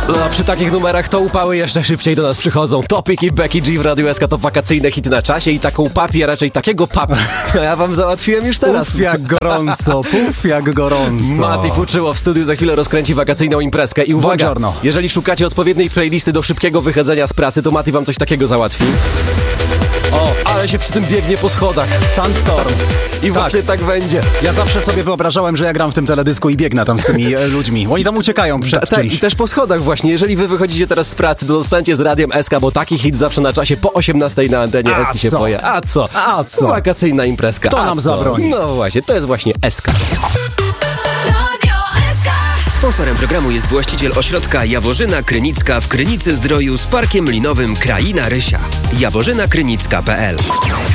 No, przy takich numerach to upały jeszcze szybciej do nas przychodzą. Topik i Becky G w Radiu SK to wakacyjne hity na czasie i taką papi, a raczej takiego papi. No ja wam załatwiłem już teraz. Puf jak gorąco. Mati Fuczyło w studiu za chwilę rozkręci wakacyjną imprezkę. I uwaga, Buongiorno. jeżeli szukacie odpowiedniej playlisty do szybkiego wychodzenia z pracy, to Mati wam coś takiego załatwi. O, ale się przy tym biegnie po schodach. Sandstorm. I właśnie tak będzie. Ja zawsze sobie wyobrażałem, że ja gram w tym teledysku i biegnę tam z tymi ludźmi. Oni tam uciekają przed czymś. I też po schodach właśnie. Jeżeli wy wychodzicie teraz z pracy, to zostańcie z Radiem SK, bo taki hit zawsze na czasie po 18 na antenie SK się pojawi. A co? Wakacyjna imprezka. Kto nam zabroni? No właśnie, to jest właśnie SK. Sponsorem programu jest właściciel ośrodka Jaworzyna Krynicka w Krynicy Zdroju z parkiem linowym Kraina Rysia. jaworzynakrynicka.pl